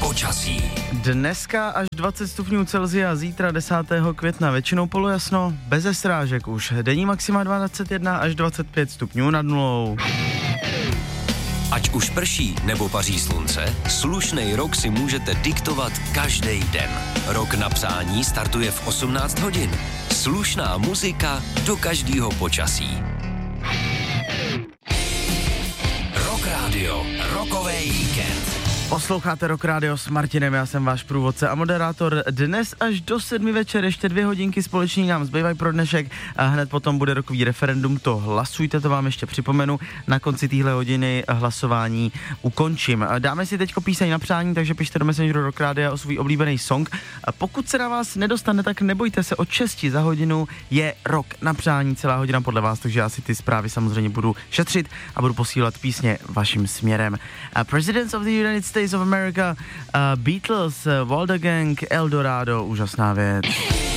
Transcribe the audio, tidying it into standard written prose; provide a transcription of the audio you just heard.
Počasí. Dneska až 20 stupňů Celsia, zítra 10. května většinou polojasno, beze srážek už. Denní maxima 21 až 25 stupňů nad nulou. Ať už prší nebo paří slunce, slušnej rok si můžete diktovat každý den. Rok na psání startuje v 18 hodin. Slušná muzika do každého počasí. Rock Radio, rokový víkend. Posloucháte Rock Radio s Martinem, já jsem váš průvodce a moderátor. Dnes až do 7 večer, ještě 2 hodinky společní nám zbývají pro dnešek a hned potom bude rokový referendum, to hlasujte, to vám ještě připomenu. Na konci téhle hodiny hlasování ukončím. Dáme si teďko píseň na přání, takže pište do Messengeru Rock Radio o svůj oblíbený song. A pokud se na vás nedostane, tak nebojte se, od 6 za hodinu je Rock na přání, celá hodina podle vás, takže já si ty zprávy samozřejmě budu šetřit a budu posílat písně vaším směrem. Presidents of the United States of America, Beatles, Walder Gang, Eldorado, úžasná věc.